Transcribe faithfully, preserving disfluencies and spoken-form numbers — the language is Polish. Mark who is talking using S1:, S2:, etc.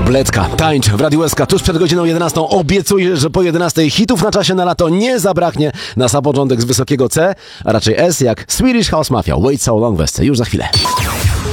S1: Tabletka. Tańcz w Radiu S K tuż przed godziną jedenastą. Obiecuję, że po jedenastej hitów na czasie na lato nie zabraknie. Na sam początek z wysokiego C, a raczej S jak Swedish House Mafia. Wait So Long w S C. Już za chwilę.